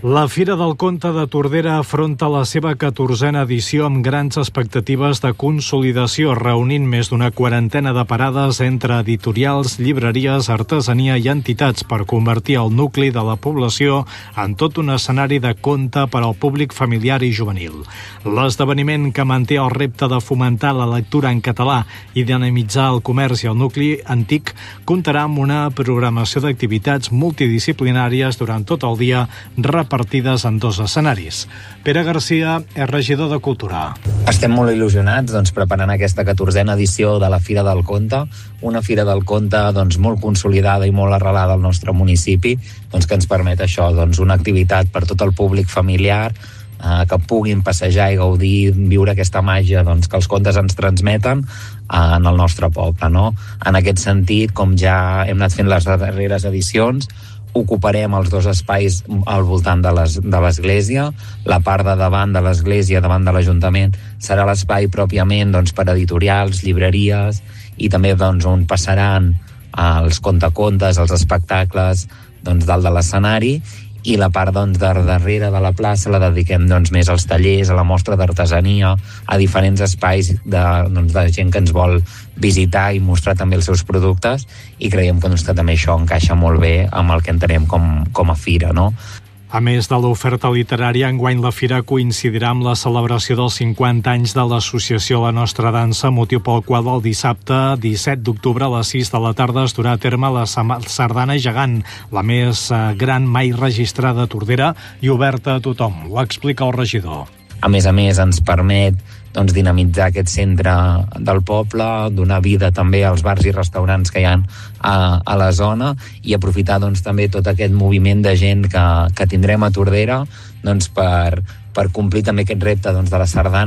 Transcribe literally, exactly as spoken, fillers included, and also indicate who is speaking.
Speaker 1: La Fira del Conte de Tordera afronta la seva catorzena edició amb grans expectatives de consolidació, reunint més d'una quarantena de parades entre editorials, llibreries, artesania i entitats per convertir el nucli de la població en tot un escenari de conte per al públic familiar i juvenil. L'esdeveniment, que manté el repte de fomentar la lectura en català i dinamitzar el comerç i el nucli antic, comptarà amb una programació d'activitats multidisciplinàries durant tot el dia, repartides en dos escenaris. Pere Garcia és regidor de Cultura.
Speaker 2: Estem molt il·lusionats doncs, preparant aquesta catorzena edició de la Fira del Conte, una Fira del Conte doncs, molt consolidada i molt arrelada al nostre municipi, doncs, que ens permet això, doncs, una activitat per tot el públic familiar, eh, que puguin passejar i gaudir, viure aquesta màgia doncs, que els contes ens transmeten eh, en el nostre poble. No? En aquest sentit, com ja hem anat fent les darreres edicions, ocuparem els dos espais al voltant de les, de l'església. La part de davant de l'església, davant de l'Ajuntament, serà l'espai pròpiament doncs, per editorials, llibreries, i també doncs, on passaran els contacontes, els espectacles doncs, dalt de l'escenari, i la part doncs, de darrere de la plaça la dediquem doncs, més als tallers, a la mostra d'artesania, a diferents espais de, doncs, de gent que ens vol visitar i mostrar també els seus productes, i creiem que, doncs, que també això encaixa molt bé amb el que entenem com, com a fira, no?
Speaker 1: A més de l'oferta literària, enguany la Fira coincidirà amb la celebració dels cinquanta anys de l'associació La Nostra Dansa, motiu pel qual el dissabte disset d'octubre a les sis de la tarda es durà a terme la Sardana Gegant, la més gran mai registrada a Tordera i oberta a tothom. Ho explica el regidor.
Speaker 2: A més a més, ens permet doncs, dinamitzar aquest centre del poble, donar vida també als bars i restaurants que hi ha a, a la zona, i aprofitar doncs, també tot aquest moviment de gent que, que tindrem a Tordera doncs, per, per complir també aquest repte doncs, de la Sardana.